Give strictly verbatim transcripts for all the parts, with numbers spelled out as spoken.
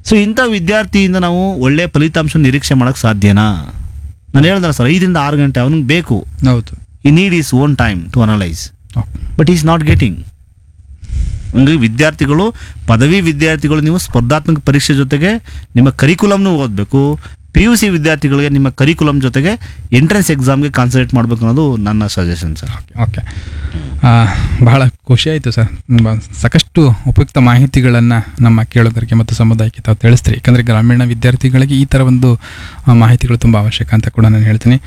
So ಇಂಥ ವಿದ್ಯಾರ್ಥಿಯಿಂದ ನಾವು ಒಳ್ಳೆ ಫಲಿತಾಂಶ ನಿರೀಕ್ಷೆ ಮಾಡೋಕ್ಕೆ ಸಾಧ್ಯನಾ? ನಾನು ಹೇಳ್ದಲ್ಲ ಸರ್, ಐದರಿಂದ ಆರು ಗಂಟೆ ಅವನಿಗೆ ಬೇಕು. ಹೌದು. ಈ need is own time to analyse, okay. But is not getting. ಅಂದರೆ ವಿದ್ಯಾರ್ಥಿಗಳು, ಪದವಿ ವಿದ್ಯಾರ್ಥಿಗಳು, ನೀವು ಸ್ಪರ್ಧಾತ್ಮಕ ಪರೀಕ್ಷೆ ಜೊತೆಗೆ ನಿಮ್ಮ ಕರಿಕುಲಮ್ನು ಓದಬೇಕು. ಪಿ ಯು ಸಿ ವಿದ್ಯಾರ್ಥಿಗಳಿಗೆ ನಿಮ್ಮ ಕರಿಕುಲಮ್ ಜೊತೆಗೆ ಎಂಟ್ರೆನ್ಸ್ ಎಕ್ಸಾಮ್ಗೆ ಕಾನ್ಸಂಟ್ರೇಟ್ ಮಾಡಬೇಕು ಅನ್ನೋದು ನನ್ನ ಸಜೆಷನ್ ಸರ್. ಓಕೆ. ಆ, ಬಹಳ ಖುಷಿ ಆಯಿತು ಸರ್. ತುಂಬ ಸಾಕಷ್ಟು ಉಪಯುಕ್ತ ಮಾಹಿತಿಗಳನ್ನು ನಮ್ಮ ಕೇಳುಗರಿಗೆ ಮತ್ತು ಸಮುದಾಯಕ್ಕೆ ತಾವು ತಿಳಿಸ್ತೀರಿ. ಯಾಕಂದರೆ ಗ್ರಾಮೀಣ ವಿದ್ಯಾರ್ಥಿಗಳಿಗೆ ಈ ಥರ ಒಂದು ಆ, ಮಾಹಿತಿಗಳು ತುಂಬ ಅವಶ್ಯಕ ಅಂತ ಕೂಡ ನಾನು ಹೇಳ್ತೀನಿ.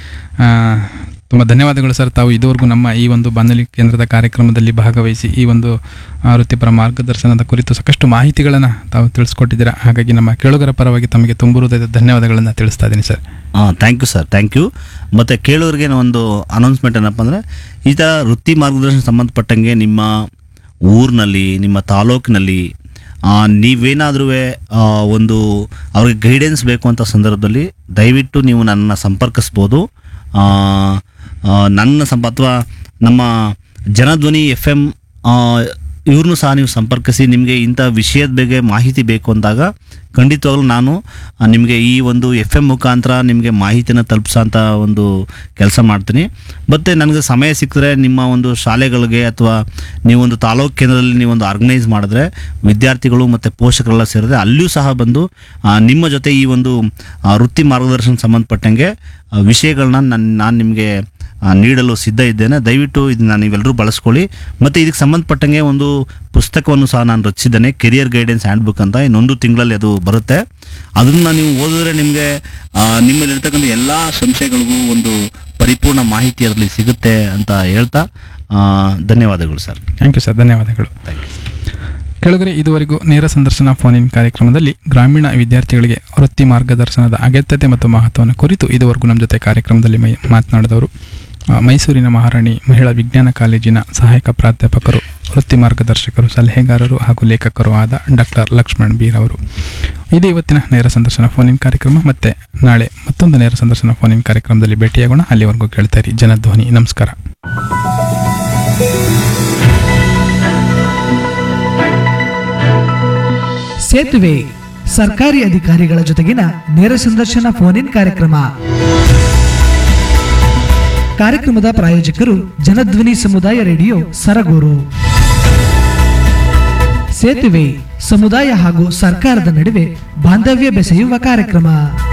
ತುಂಬ ಧನ್ಯವಾದಗಳು ಸರ್. ತಾವು ಇದುವರೆಗೂ ನಮ್ಮ ಈ ಒಂದು ಬಾನುಲಿ ಕೇಂದ್ರದ ಕಾರ್ಯಕ್ರಮದಲ್ಲಿ ಭಾಗವಹಿಸಿ ಈ ಒಂದು ಆ, ವೃತ್ತಿಪರ ಮಾರ್ಗದರ್ಶನದ ಕುರಿತು ಸಾಕಷ್ಟು ಮಾಹಿತಿಗಳನ್ನು ತಾವು ತಿಳಿಸ್ಕೊಟ್ಟಿದ್ದೀರಾ. ಹಾಗಾಗಿ ನಮ್ಮ ಕೇಳುಗರ ಪರವಾಗಿ ತಮಗೆ ತುಂಬ ಹೃದಯದ ಧನ್ಯವಾದಗಳನ್ನು ತಿಳಿಸ್ತಾ ಇದ್ದೀನಿ ಸರ್. ಹಾಂ, thank you sir, thank you. ಮತ್ತು ಕೇಳೋರಿಗೆ ಒಂದು ಅನೌನ್ಸ್ಮೆಂಟ್ ಏನಪ್ಪ ಅಂದರೆ, ಈ ಥರ ವೃತ್ತಿ ಮಾರ್ಗದರ್ಶನ ಸಂಬಂಧಪಟ್ಟಂಗೆ ನಿಮ್ಮ ಊರಿನಲ್ಲಿ, ನಿಮ್ಮ ತಾಲೂಕಿನಲ್ಲಿ ನೀವೇನಾದರೂ ಒಂದು ಅವ್ರಿಗೆ ಗೈಡೆನ್ಸ್ ಬೇಕು ಅಂತ ಸಂದರ್ಭದಲ್ಲಿ ದಯವಿಟ್ಟು ನೀವು ನನ್ನನ್ನು ಸಂಪರ್ಕಿಸ್ಬೋದು. ಆ, ಆ, ನನ್ನ ಸಂಪ ಅಥವಾ ನಮ್ಮ ಜನಧ್ವನಿ ಎಫ್ ಎಮ್ ಇವ್ರನ್ನೂ ಸಹ ನೀವು ಸಂಪರ್ಕಿಸಿ. ನಿಮಗೆ ಇಂಥ ವಿಷಯದ ಬಗ್ಗೆ ಮಾಹಿತಿ ಬೇಕು ಅಂದಾಗ ಖಂಡಿತವಾಗ್ಲೂ ನಾನು ಆ, ನಿಮಗೆ ಈ ಒಂದು ಎಫ್ ಎಮ್ ಮುಖಾಂತರ ನಿಮಗೆ ಮಾಹಿತಿನ ತಲುಪಿಸೋಂಥ ಒಂದು ಕೆಲಸ ಮಾಡ್ತೀನಿ. ಮತ್ತು ನನಗೆ ಸಮಯ ಸಿಕ್ಕಿದ್ರೆ ನಿಮ್ಮ ಒಂದು ಶಾಲೆಗಳಿಗೆ ಅಥವಾ ನೀವೊಂದು ತಾಲೂಕು ಕೇಂದ್ರದಲ್ಲಿ ನೀವೊಂದು ಆರ್ಗನೈಸ್ ಮಾಡಿದ್ರೆ ವಿದ್ಯಾರ್ಥಿಗಳು ಮತ್ತು ಪೋಷಕರೆಲ್ಲ ಸೇರಿದ್ರೆ ಅಲ್ಲಿಯೂ ಸಹ ಬಂದು ಆ, ನಿಮ್ಮ ಜೊತೆ ಈ ಒಂದು ಆ, ವೃತ್ತಿ ಮಾರ್ಗದರ್ಶನ ಸಂಬಂಧಪಟ್ಟಂಗೆ ಆ, ವಿಷಯಗಳನ್ನ ನಾನು ನಾನು ನಿಮಗೆ ಆ, ನೀಡಲು ಸಿದ್ಧ ಇದ್ದೇನೆ. ದಯವಿಟ್ಟು ಇದನ್ನ ನೀವೆಲ್ಲರೂ ಬಳಸ್ಕೊಳ್ಳಿ. ಮತ್ತು ಇದಕ್ಕೆ ಸಂಬಂಧಪಟ್ಟಂಗೆ ಒಂದು ಪುಸ್ತಕವನ್ನು ಸಹ ನಾನು ರಚಿಸಿದ್ದೇನೆ, ಕೆರಿಯರ್ ಗೈಡೆನ್ಸ್ ಹ್ಯಾಂಡ್ ಬುಕ್ ಅಂತ. ಇನ್ನೊಂದು ತಿಂಗಳಲ್ಲಿ ಅದು ಬರುತ್ತೆ. ಅದನ್ನು ನೀವು ಓದಿದ್ರೆ ನಿಮಗೆ ನಿಮ್ಮಲ್ಲಿರ್ತಕ್ಕಂಥ ಎಲ್ಲ ಸಂಶಯಗಳಿಗೂ ಒಂದು ಪರಿಪೂರ್ಣ ಮಾಹಿತಿ ಅದರಲ್ಲಿ ಸಿಗುತ್ತೆ ಅಂತ ಹೇಳ್ತಾ ಆ, ಧನ್ಯವಾದಗಳು ಸರ್. Thank you sir. ಧನ್ಯವಾದಗಳು. Thank you. ಕೆಳಗರೆ ಇದುವರೆಗೂ ನೇರ ಸಂದರ್ಶನ ಫೋನ್ ಇನ್ ಕಾರ್ಯಕ್ರಮದಲ್ಲಿ ಗ್ರಾಮೀಣ ವಿದ್ಯಾರ್ಥಿಗಳಿಗೆ ವೃತ್ತಿ ಮಾರ್ಗದರ್ಶನದ ಅಗತ್ಯತೆ ಮತ್ತು ಮಹತ್ವವನ್ನು ಕುರಿತು ಇದುವರೆಗೂ ನಮ್ಮ ಜೊತೆ ಕಾರ್ಯಕ್ರಮದಲ್ಲಿ ಮೈ ಮಾತನಾಡಿದವರು ಆ, ಮೈಸೂರಿನ ಮಹಾರಾಣಿ ಮಹಿಳಾ ವಿಜ್ಞಾನ ಕಾಲೇಜಿನ ಸಹಾಯಕ ಪ್ರಾಧ್ಯಾಪಕರು, ವೃತ್ತಿ ಮಾರ್ಗದರ್ಶಕರು, ಸಲಹೆಗಾರರು ಹಾಗೂ ಲೇಖಕರು ಆದ ಡಾಕ್ಟರ್ ಲಕ್ಷ್ಮಣ್ ಬೀರ್ ಅವರು. ಇದು ಇವತ್ತಿನ ನೇರ ಸಂದರ್ಶನ ಫೋನ್ ಇನ್ ಕಾರ್ಯಕ್ರಮ. ಮತ್ತೆ ನಾಳೆ ಮತ್ತೊಂದು ನೇರ ಸಂದರ್ಶನ ಫೋನ್ ಇನ್ ಕಾರ್ಯಕ್ರಮದಲ್ಲಿ ಭೇಟಿಯಾಗೋಣ. ಅಲ್ಲಿವರೆಗೂ ಕೇಳ್ತಾ ಇರಿ ಜನಧ್ವನಿ. ನಮಸ್ಕಾರ. ಸೇತುವೆ ಸರ್ಕಾರಿ ಅಧಿಕಾರಿಗಳ ಜೊತೆಗಿನ ನೇರ ಸಂದರ್ಶನ ಫೋನ್ ಇನ್ ಕಾರ್ಯಕ್ರಮ. ಕಾರ್ಯಕ್ರಮದ ಪ್ರಾಯೋಜಕರು ಜನಧ್ವನಿ ಸಮುದಾಯ ರೇಡಿಯೋ ಸರಗೂರು. ಸೇತುವೆ ಸಮುದಾಯ ಹಾಗೂ ಸರ್ಕಾರದ ನಡುವೆ ಬಾಂಧವ್ಯ ಬೆಸೆಯುವ ಕಾರ್ಯಕ್ರಮ.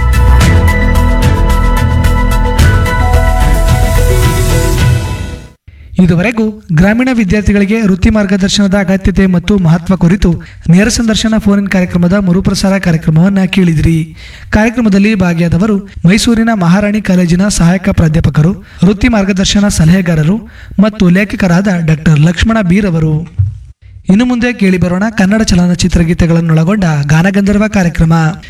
ಇದುವರೆಗೂ ಗ್ರಾಮೀಣ ವಿದ್ಯಾರ್ಥಿಗಳಿಗೆ ವೃತ್ತಿ ಮಾರ್ಗದರ್ಶನದ ಅಗತ್ಯತೆ ಮತ್ತು ಮಹತ್ವ ಕುರಿತು ನೇರ ಸಂದರ್ಶನ ಫೋನ್ ಇನ್ ಕಾರ್ಯಕ್ರಮದ ಮರುಪ್ರಸಾರ ಕಾರ್ಯಕ್ರಮವನ್ನು ಕೇಳಿದಿರಿ. ಕಾರ್ಯಕ್ರಮದಲ್ಲಿ ಭಾಗಿಯಾದವರು ಮೈಸೂರಿನ ಮಹಾರಾಣಿ ಕಾಲೇಜಿನ ಸಹಾಯಕ ಪ್ರಾಧ್ಯಾಪಕರು, ವೃತ್ತಿ ಮಾರ್ಗದರ್ಶನ ಸಲಹೆಗಾರರು ಮತ್ತು ಲೇಖಕರಾದ ಡಾಕ್ಟರ್ ಲಕ್ಷ್ಮಣ ಬೀರ್ ಅವರು. ಇನ್ನು ಮುಂದೆ ಕೇಳಿ ಬರೋಣ ಕನ್ನಡ ಚಲನಚಿತ್ರ ಗೀತೆಗಳನ್ನೊಳಗೊಂಡ ಗಾನಗಂಧರ್ವ ಕಾರ್ಯಕ್ರಮ.